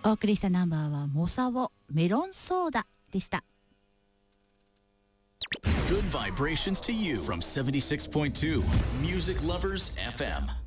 お送りしたナンバーはモサオメロンソーダでした。 Good vibrations to you from 76.2 Music Lovers FM.